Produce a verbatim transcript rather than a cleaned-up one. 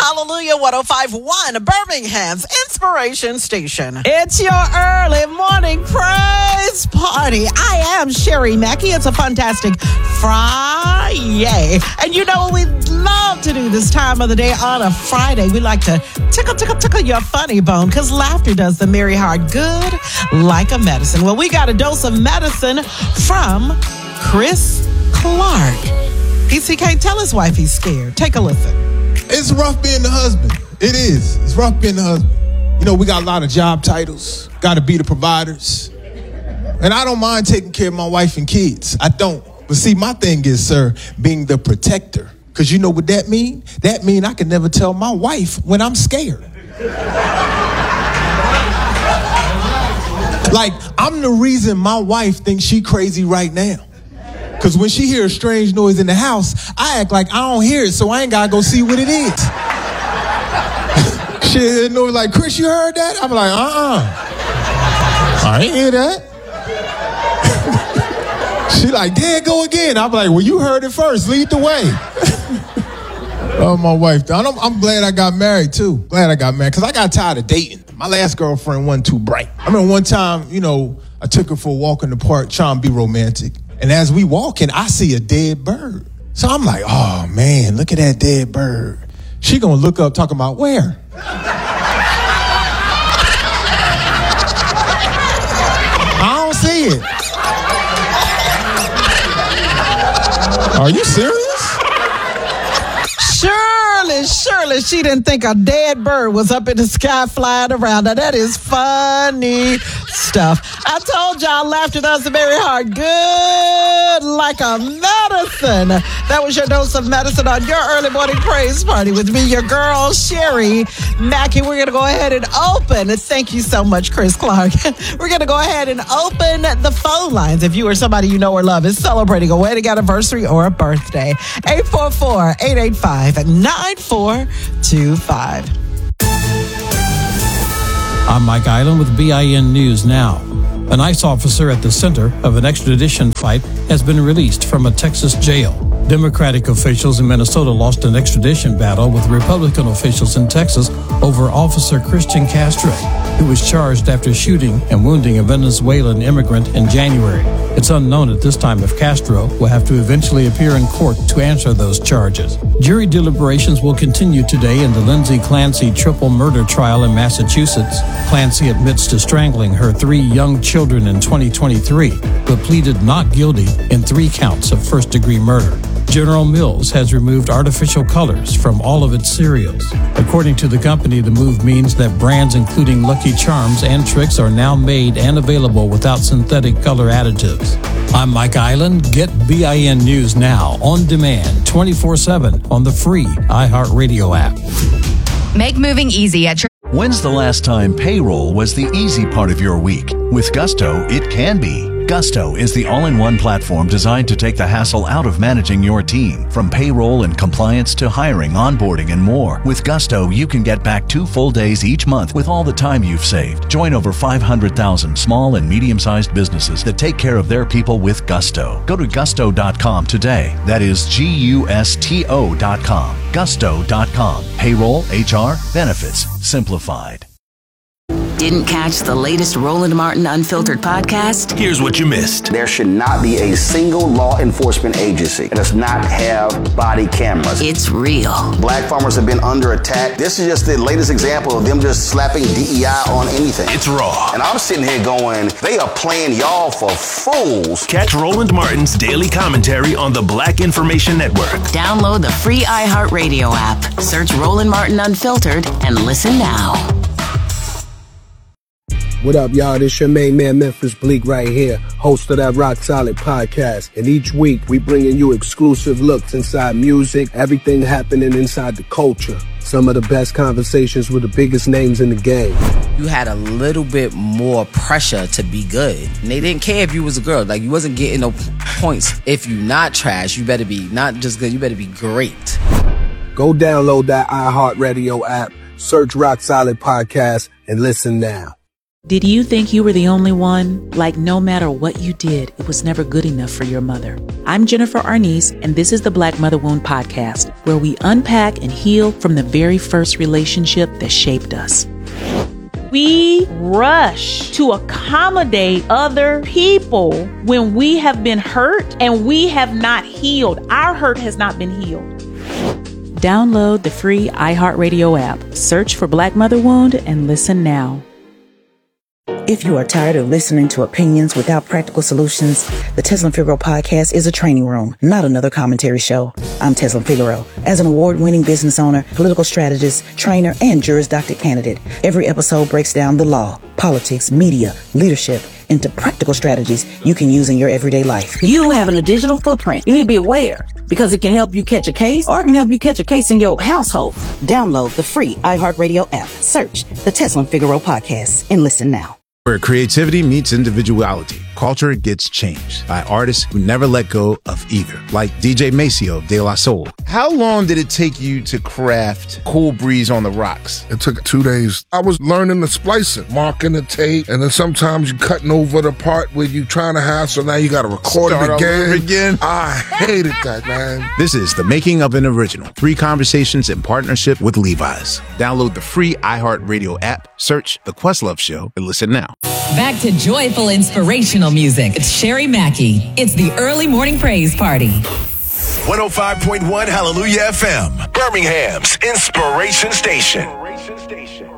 Hallelujah one oh five point one, Birmingham's Inspiration Station. It's your early morning praise party. I am Sherry Mackey. It's a fantastic Friday. And you know what we love to do this time of the day on a Friday? We like to tickle, tickle, tickle your funny bone because laughter does the merry heart good like a medicine. Well, we got a dose of medicine from Chris Clark. He, he can't tell his wife he's scared. Take a listen. It's rough being the husband. It is. It's rough being the husband. You know, we got a lot of job titles. Got to be the providers. And I don't mind taking care of my wife and kids. I don't. But see, my thing is, sir, being the protector. Because you know what that mean? That mean I can never tell my wife when I'm scared. Like, I'm the reason my wife thinks she crazy right now. Because when she hears a strange noise in the house, I act like I don't hear it, so I ain't got to go see what it is. She know like, Chris, you heard that? I'm like, uh-uh. I ain't hear that. She like, there go again. I'm like, well, you heard it first. Lead the way. Oh, my wife. I'm, I'm glad I got married, too. Glad I got married, because I got tired of dating. My last girlfriend wasn't too bright. I remember one time, you know, I took her for a walk in the park, trying to be romantic. And as we walking, I see a dead bird. So I'm like, oh, man, look at that dead bird. She gonna look up talking about where? I don't see it. Are you serious? Surely, surely she didn't think a dead bird was up in the sky flying around. Now, that is funny stuff. I told y'all laughter does the very heart good like a medicine. That was your dose of medicine on your early morning praise party with me, your girl, Sherry Mackey. We're going to go ahead and open. Thank you so much, Chris Clark. We're going to go ahead and open the phone lines. If you or somebody you know or love is celebrating a wedding anniversary or a birthday, eight four four, eight eight five, nine four two five. I'm Mike Island with B I N News Now. An ICE officer at the center of an extradition fight has been released from a Texas jail. Democratic officials in Minnesota lost an extradition battle with Republican officials in Texas over Officer Christian Castro, who was charged after shooting and wounding a Venezuelan immigrant in January. It's unknown at this time if Castro will have to eventually appear in court to answer those charges. Jury deliberations will continue today in the Lindsay Clancy triple murder trial in Massachusetts. Clancy admits to strangling her three young children in twenty twenty-three, but pleaded not guilty in three counts of first-degree murder. General Mills has removed artificial colors from all of its cereals. According to the company, the move means that brands including Lucky Charms and Trix are now made and available without synthetic color additives. I'm Mike Island. Get B I N News Now on demand twenty-four seven on the free iHeartRadio app. Make moving easy at your... When's the last time payroll was the easy part of your week? With Gusto, it can be. Gusto is the all-in-one platform designed to take the hassle out of managing your team. From payroll and compliance to hiring, onboarding, and more. With Gusto, you can get back two full days each month with all the time you've saved. Join over five hundred thousand small and medium-sized businesses that take care of their people with Gusto. Go to gusto dot com today. That is G U S T O dot com. gusto dot com. Payroll, H R, benefits, simplified. Didn't catch the latest Roland Martin Unfiltered podcast? Here's what you missed. There should not be a single law enforcement agency that does not have body cameras. It's real. Black farmers have been under attack. This is just the latest example of them just slapping D E I on anything. It's raw. And I'm sitting here going, they are playing y'all for fools. Catch Roland Martin's daily commentary on the Black Information Network. Download the free iHeartRadio app. Search Roland Martin Unfiltered and listen now. What up, y'all? This your main man, Memphis Bleak, right here, host of that Rock Solid podcast. And each week, we bringing you exclusive looks inside music, everything happening inside the culture. Some of the best conversations with the biggest names in the game. You had a little bit more pressure to be good. And they didn't care if you was a girl. Like, you wasn't getting no points. If you not trash, you better be not just good, you better be great. Go download that iHeartRadio app, search Rock Solid Podcast, and listen now. Did you think you were the only one? Like no matter what you did, it was never good enough for your mother. I'm Jennifer Arnice, and this is the Black Mother Wound Podcast, where we unpack and heal from the very first relationship that shaped us. We rush to accommodate other people when we have been hurt and we have not healed. Our hurt has not been healed. Download the free iHeartRadio app. Search for Black Mother Wound and listen now. If you are tired of listening to opinions without practical solutions, the Teslin Figaro podcast is a training room, not another commentary show. I'm Teslin Figaro. As an award-winning business owner, political strategist, trainer, and Juris Doctor candidate, every episode breaks down the law, politics, media, leadership, into practical strategies you can use in your everyday life. You having a digital footprint. You need to be aware because it can help you catch a case or it can help you catch a case in your household. Download the free iHeartRadio app. Search the Teslin Figaro podcast and listen now. Where creativity meets individuality, culture gets changed by artists who never let go of either, like D J Maceo of De La Soul. How long did it take you to craft Cool Breeze on the Rocks? It took two days. I was learning the splicing, marking the tape, and then sometimes you cutting over the part where you trying to have, so now you got to record Start it again. again. I hated that, man. This is The Making of an Original. Three conversations in partnership with Levi's. Download the free iHeartRadio app, search The Questlove Show, and listen now. Back to joyful, inspirational music. It's Sherry Mackey. It's the Early Morning Praise Party. one oh five point one Hallelujah F M, Birmingham's Inspiration Station.